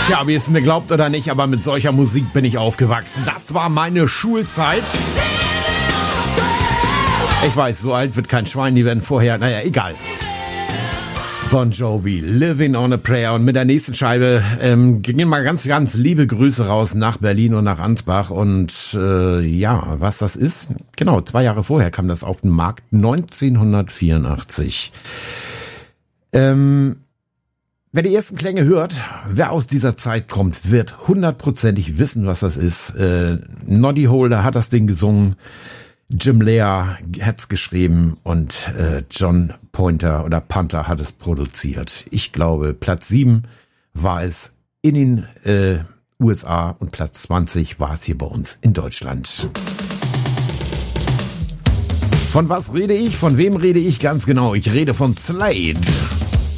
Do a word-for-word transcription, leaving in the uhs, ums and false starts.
Tja, wie es mir glaubt oder nicht, aber mit solcher Musik bin ich aufgewachsen. Das war meine Schulzeit. Ich weiß, so alt wird kein Schwein, die werden vorher, naja, egal. Bon Jovi, Living on a Prayer. Und mit der nächsten Scheibe ähm, gingen mal ganz, ganz liebe Grüße raus nach Berlin und nach Ansbach. Und äh, ja, was das ist, genau, zwei Jahre vorher kam das auf den Markt, neunzehnhundertvierundachtzig. Ähm, wer die ersten Klänge hört, wer aus dieser Zeit kommt, wird hundertprozentig wissen, was das ist. Äh, Noddy Holder hat das Ding gesungen. Jim Lea hat's geschrieben und äh, John Pointer oder Panther hat es produziert. Ich glaube, Platz sieben war es in den äh, U S A und Platz zwanzig war es hier bei uns in Deutschland. Von was rede ich? Von wem rede ich? Ganz genau. Ich rede von Slade.